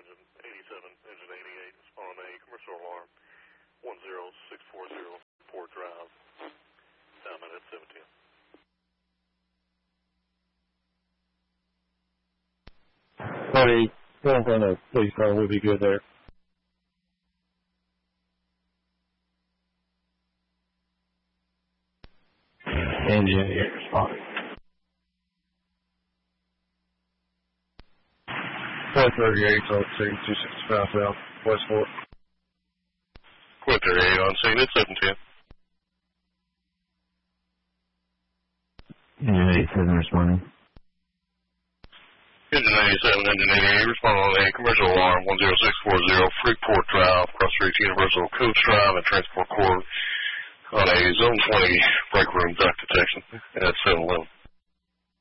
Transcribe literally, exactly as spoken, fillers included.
engine eighty-seven, engine eighty-eight, respond a commercial alarm one zero six four zero, Port Drive, down at seven ten. Hey, going on a police car would be good there. Engine eight, respond. four thirty-eight, Salt City, two sixty-five South, Westport. four thirty-eight on scene at seven ten. Engine eighty-seven responding. Engine eighty-seven, engine eighty-eight, respond on a commercial alarm one zero six four zero, Freeport Drive, Cross Street Universal Coach Drive, and Transport Corps on a Zone twenty break room duct detection at seven eleven.